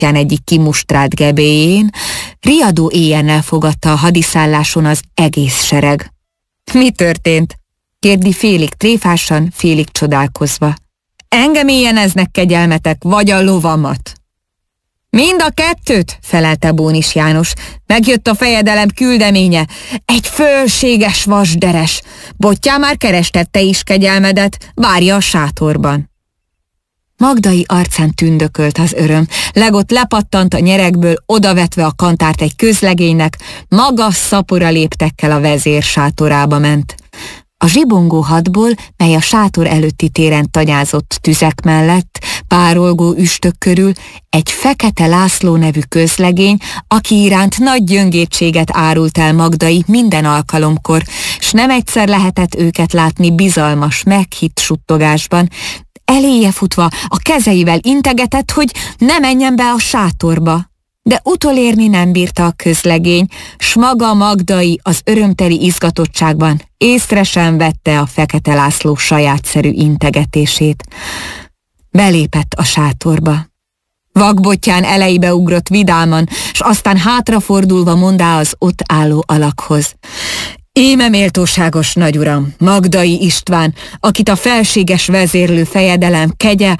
Bottyán egyik kimustrált gebéjén, riadó éjjennel fogadta a hadiszálláson az egész sereg. Mi történt? Kérdi félig tréfásan, félig csodálkozva. Engem éjjeneznek, kegyelmetek, vagy a lovamat? Mind a kettőt, felelte Bónis János. Megjött a fejedelem küldeménye. Egy fölséges vasderes. Bottyán már kerestette is kegyelmedet, várja a sátorban. Magdai arcán tündökölt az öröm. Legott lepattant a nyeregből, odavetve a kantárt egy közlegénynek, magas szapora léptekkel a vezér sátorába ment. A zsibongó hadból, mely a sátor előtti téren tanyázott tüzek mellett, párolgó üstök körül, egy Fekete László nevű közlegény, aki iránt nagy gyöngétséget árult el Magdai minden alkalomkor, s nem egyszer lehetett őket látni bizalmas, meghitt suttogásban. Eléje futva a kezeivel integetett, hogy ne menjen be a sátorba. De utolérni nem bírta a közlegény, s maga Magdai az örömteli izgatottságban észre sem vette a Fekete László sajátszerű integetését. Belépett a sátorba. Vak Bottyán elejébe ugrott vidáman, s aztán hátrafordulva mondá az ott álló alakhoz. Íme méltóságos nagyuram, Magdai István, akit a felséges vezérlő fejedelem kegye.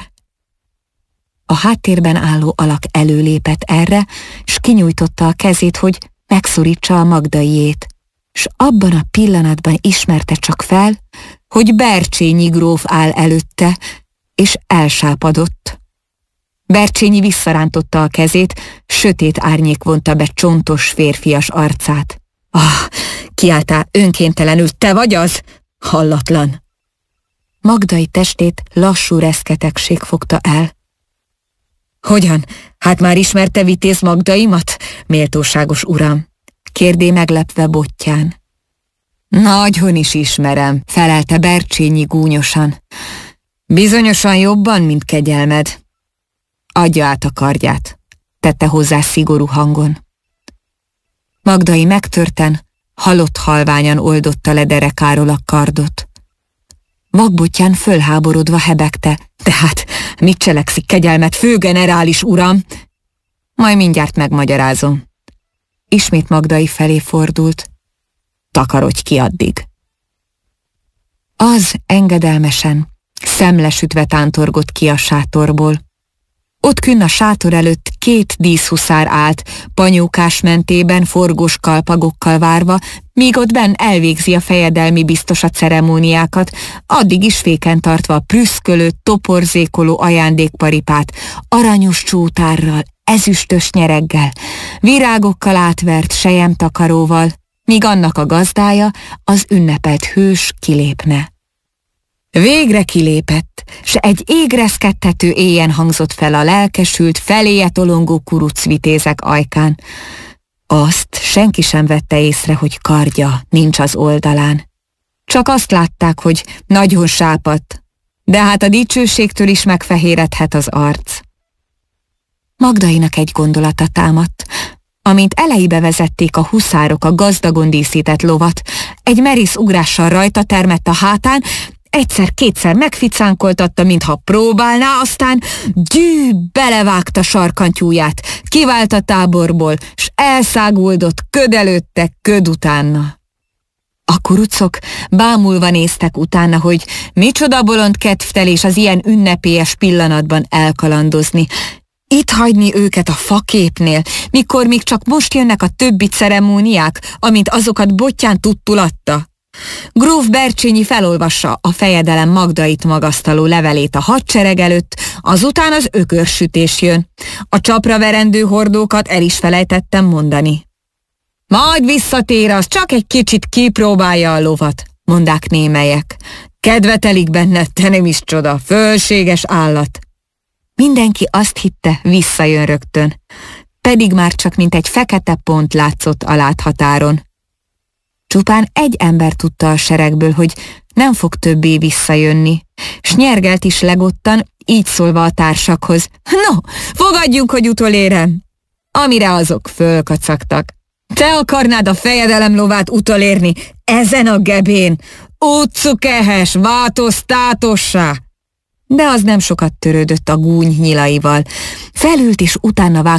A háttérben álló alak előlépett erre, s kinyújtotta a kezét, hogy megszorítsa a Magdaiét. S abban a pillanatban ismerte csak fel, hogy Bercsényi gróf áll előtte, és elsápadott. Bercsényi visszarántotta a kezét, sötét árnyék vonta be csontos férfias arcát. Kiáltál önkéntelenül, te vagy az? Hallatlan! Magdai testét lassú reszketegség fogta el. Hogyan? Hát már ismerte Vitéz Magdaimat, méltóságos uram? Kérdé meglepve Bottyán. Nagyon is ismerem, felelte Bercsényi gúnyosan. Bizonyosan jobban, mint kegyelmed. Adja át a kardját, tette hozzá szigorú hangon. Magdai megtörten, halott halványan oldotta le derekáról a kardot. Vak Bottyán fölháborodva hebegte. Tehát mit cselekszik, kegyelmet, főgenerális uram? Majd mindjárt megmagyarázom. Ismét Magdai felé fordult. Takarodj ki addig. Az engedelmesen, szemlesütve tántorgott ki a sátorból. Ott künn a sátor előtt 2 díszhuszár állt, panyókás mentében, forgós kalpagokkal várva, míg ott benn elvégzi a fejedelmi biztos a ceremóniákat, addig is féken tartva a prüszkölő, toporzékoló ajándékparipát, aranyos csótárral, ezüstös nyereggel, virágokkal átvert selyemtakaróval, míg annak a gazdája, az ünnepelt hős kilépne. Végre kilépett, s egy égreszkedtető éjjen hangzott fel a lelkesült, feléje tolongó kuruc vitézek ajkán. Azt senki sem vette észre, hogy kardja nincs az oldalán. Csak azt látták, hogy nagyon sápadt, de hát a dicsőségtől is megfehéredhet az arc. Magdainak egy gondolata támadt. Amint elejébe vezették a huszárok a gazdagon díszített lovat, egy merész ugrással rajta termett a hátán, egyszer-kétszer megficánkoltatta, mintha próbálná, aztán belevágta sarkantyúját, kivált a táborból, s elszáguldott köd előtte, köd utána. A kurucok bámulva néztek utána, hogy micsoda bolond kedvtelés az ilyen ünnepélyes pillanatban elkalandozni, itt hagyni őket a faképnél, mikor még csak most jönnek a többi ceremóniák, amint azokat Bottyán tudtul adta. Gróf Bercsényi felolvassa a fejedelem Magdait magasztaló levelét a hadsereg előtt, azután az ökörsütés jön. A csapra verendő hordókat el is felejtettem mondani. Majd visszatér, az csak egy kicsit kipróbálja a lovat, mondák némelyek. Kedvetelik benne, te nem is csoda, fölséges állat. Mindenki azt hitte, visszajön rögtön, pedig már csak mint egy fekete pont látszott a láthatáron. Csupán egy ember tudta a seregből, hogy nem fog többé visszajönni, s nyergelt is legottan, így szólva a társakhoz. No, fogadjunk, hogy utolérem. Amire azok fölkacagtak. Te akarnád a fejedelem lovát utolérni ezen a gebén? Utcukehes, változtátossá! De az nem sokat törődött a gúny nyilaival. Felült és utána vágta